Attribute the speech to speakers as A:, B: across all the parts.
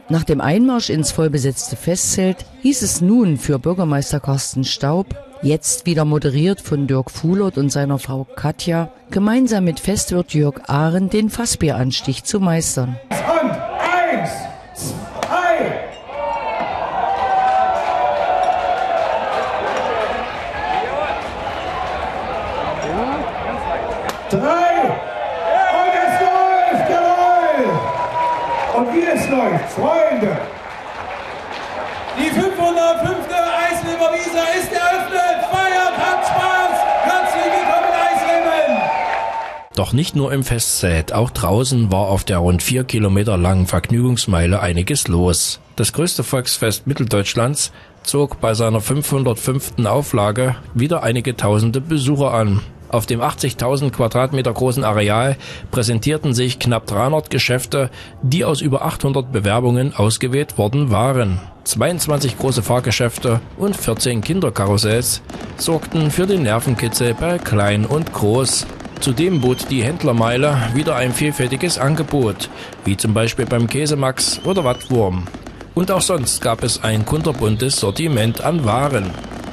A: Nach dem Einmarsch ins vollbesetzte Festzelt hieß es nun für Bürgermeister Carsten Staub, jetzt wieder moderiert von Dirk Fuhlert und seiner Frau Katja, gemeinsam mit Festwirt Jörg Ahren den Fassbieranstich zu meistern.
B: Und 1, 2, 3 und es läuft, jawohl! Und wie es läuft, Freunde!
C: Die 505. Eisleben-Wiese ist eröffnet! Feiert, habt Spaß! Herzlich willkommen, Eisleben!
D: Doch nicht nur im Festzelt, auch draußen war auf der rund 4 Kilometer langen Vergnügungsmeile einiges los. Das größte Volksfest Mitteldeutschlands zog bei seiner 505. Auflage wieder einige tausende Besucher an. Auf dem 80.000 Quadratmeter großen Areal präsentierten sich knapp 300 Geschäfte, die aus über 800 Bewerbungen ausgewählt worden waren. 22 große Fahrgeschäfte und 14 Kinderkarussells sorgten für den Nervenkitzel bei Klein und Groß. Zudem bot die Händlermeile wieder ein vielfältiges Angebot, wie zum Beispiel beim Käsemax oder Wattwurm. Und auch sonst gab es ein kunterbuntes Sortiment an Waren.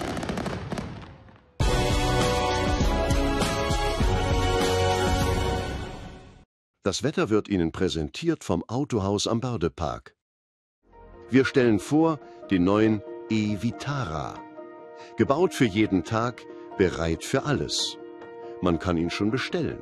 E: Das Wetter wird Ihnen präsentiert vom Autohaus am Bördepark. Wir stellen vor den neuen e-Vitara. Gebaut für jeden Tag, bereit für alles. Man kann ihn schon bestellen.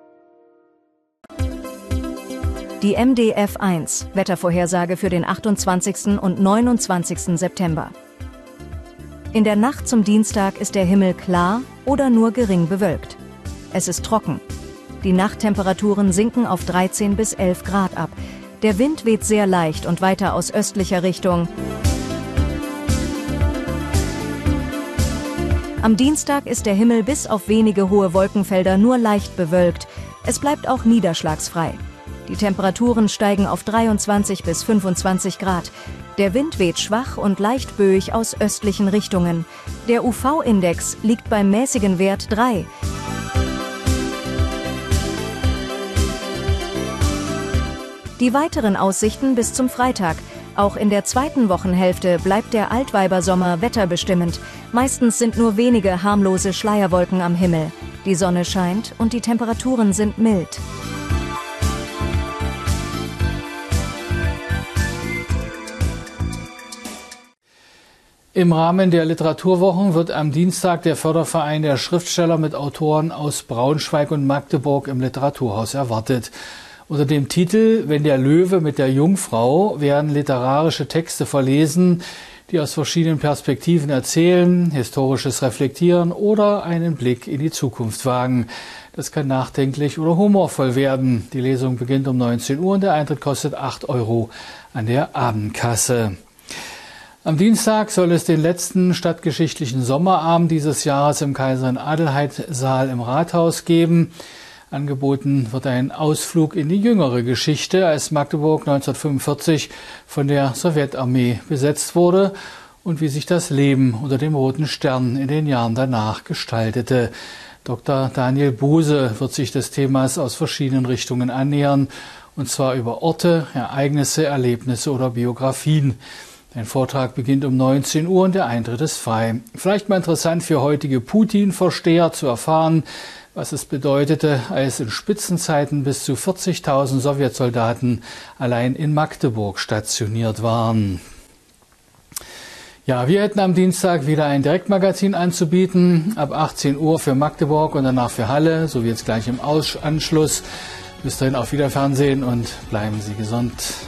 F: Die MDF1, Wettervorhersage für den 28. und 29. September. In der Nacht zum Dienstag ist der Himmel klar oder nur gering bewölkt. Es ist trocken. Die Nachttemperaturen sinken auf 13 bis 11 Grad ab. Der Wind weht sehr leicht und weiter aus östlicher Richtung. Am Dienstag ist der Himmel bis auf wenige hohe Wolkenfelder nur leicht bewölkt. Es bleibt auch niederschlagsfrei. Die Temperaturen steigen auf 23 bis 25 Grad. Der Wind weht schwach und leicht böig aus östlichen Richtungen. Der UV-Index liegt beim mäßigen Wert 3. Die weiteren Aussichten bis zum Freitag. Auch in der zweiten Wochenhälfte bleibt der Altweibersommer wetterbestimmend. Meistens sind nur wenige harmlose Schleierwolken am Himmel. Die Sonne scheint und die Temperaturen sind mild.
G: Im Rahmen der Literaturwochen wird am Dienstag der Förderverein der Schriftsteller mit Autoren aus Braunschweig und Magdeburg im Literaturhaus erwartet. Unter dem Titel »Wenn der Löwe mit der Jungfrau« werden literarische Texte verlesen, die aus verschiedenen Perspektiven erzählen, historisches reflektieren oder einen Blick in die Zukunft wagen. Das kann nachdenklich oder humorvoll werden. Die Lesung beginnt um 19 Uhr und der Eintritt kostet 8 € an der Abendkasse. Am Dienstag soll es den letzten stadtgeschichtlichen Sommerabend dieses Jahres im Kaiserin-Adelheid-Saal im Rathaus geben. Angeboten wird ein Ausflug in die jüngere Geschichte, als Magdeburg 1945 von der Sowjetarmee besetzt wurde und wie sich das Leben unter dem Roten Stern in den Jahren danach gestaltete. Dr. Daniel Buse wird sich des Themas aus verschiedenen Richtungen annähern, und zwar über Orte, Ereignisse, Erlebnisse oder Biografien. Ein Vortrag beginnt um 19 Uhr und der Eintritt ist frei. Vielleicht mal interessant für heutige Putin-Versteher zu erfahren, was es bedeutete, als in Spitzenzeiten bis zu 40.000 Sowjetsoldaten allein in Magdeburg stationiert waren. Ja, wir hätten am Dienstag wieder ein Direktmagazin anzubieten, ab 18 Uhr für Magdeburg und danach für Halle, so wie jetzt gleich im Anschluss. Bis dahin auf Wiederfernsehen und bleiben Sie gesund.